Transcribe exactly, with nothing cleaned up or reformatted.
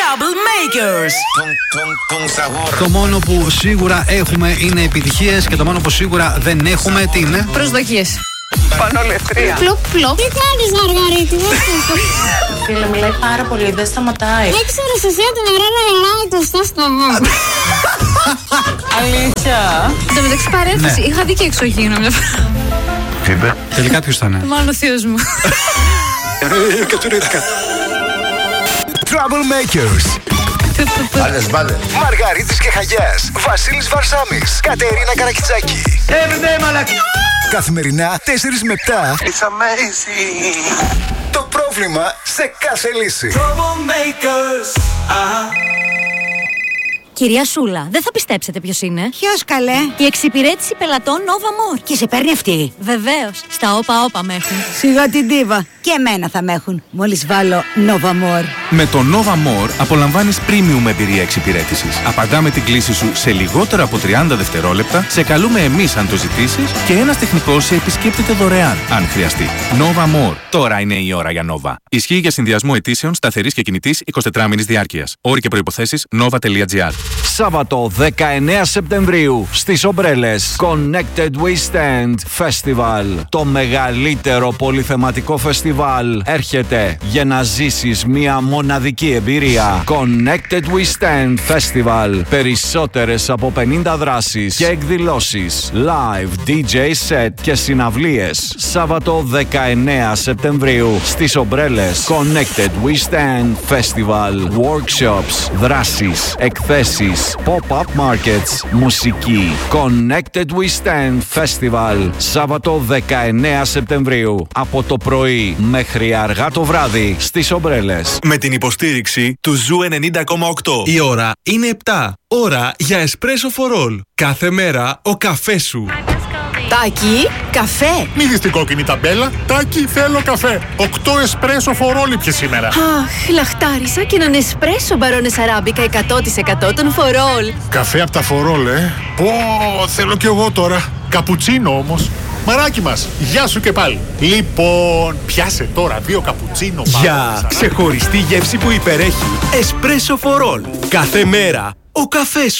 Troublemakers. Το μόνο που σίγουρα έχουμε είναι επιτυχίες και το μόνο που σίγουρα δεν έχουμε τι είναι? Προσδοκίες. Πανολευτρία. Πλοπ, πλοπ. Τι κάνεις, Μαργαρίτη, δεν Φίλε, μιλάει πάρα πολύ, δεν σταματάει. Δεν ξέρεις εσύ ότι την ώρα να γελάει το στο στόμα. Αλήθεια. Εν τω μεταξύ παρένθεση, είχα δει και εξωγήινο μια φορά. Τι είπε? Τελικά ποιος ήταν? Μάλλον ο θείος μου. Troublemakers. Μπάλες, μπάλες. Μαργαρίτης και Χαγιάς. Βασίλης Βαρσάμης. Κατερίνα Καρακιτσάκη. Everyday μαλακ. Καθημερινά τέσσερις με επτά. It's amazing. Το πρόβλημα σε κάθε λύση. Troublemakers. Κυρία Σούλα, δεν θα πιστέψετε ποιος είναι. Ποιος, καλέ? Η εξυπηρέτηση πελατών Nova More. Και σε παίρνει αυτή? Βεβαίως, στα όπα όπα με έχουν. Σιγά την τίβα. Και εμένα θα με έχουν. Μόλις βάλω Nova More. Με το Nova More απολαμβάνεις premium εμπειρία εξυπηρέτησης. Απαντάμε την κλήση σου σε λιγότερο από τριάντα δευτερόλεπτα, σε καλούμε εμείς αν το ζητήσεις και ένας τεχνικός σε επισκέπτεται δωρεάν, αν χρειαστεί. Nova More. Τώρα είναι η ώρα για Nova. Ισχύει για συνδυασμό αιτήσεων σταθερής και κινητής εικοσιτετράμινης διάρκειας. Όροι και προϋποθέσεις nova.gr. Σάββατο δεκαεννέα Σεπτεμβρίου στις Ομπρέλες Connected We Stand Festival. Το μεγαλύτερο πολυθεματικό φεστιβάλ έρχεται για να ζήσεις μια μοναδική εμπειρία. Connected We Stand Festival. Περισσότερες από πενήντα δράσεις και εκδηλώσεις, live ντι τζέι set και συναυλίες. Σάββατο δεκαεννέα Σεπτεμβρίου στις Ομπρέλες Connected We Stand Festival. Workshops, δράσεις, εκθέσεις, pop-up markets, μουσική. Connected We Stand Festival. Σάββατο δεκαεννέα Σεπτεμβρίου από το πρωί μέχρι αργά το βράδυ στις Ομπρέλες. Με την υποστήριξη του Ζου ενενήντα κόμμα οκτώ. Η ώρα είναι επτά. Ώρα για espresso for all. Κάθε μέρα ο καφές σου. Τάκι, καφέ. Μη δεις την κόκκινη ταμπέλα. Τάκι, θέλω καφέ. Οκτώ εσπρέσο φορόλι πια σήμερα. Αχ, λαχτάρισα και έναν εσπρέσο μπαρόνες αράμπικα εκατό τοις εκατό των φορόλ. Καφέ από τα φορόλ, ε. Πω, θέλω κι εγώ τώρα. Καπουτσίνο όμως. Μαράκι μας, γεια σου και πάλι. Λοιπόν, πιάσε τώρα δύο καπουτσίνο. Για ξεχωριστή γεύση που υπερέχει. Espresso for all. Κάθε μέρα ο καφές σου.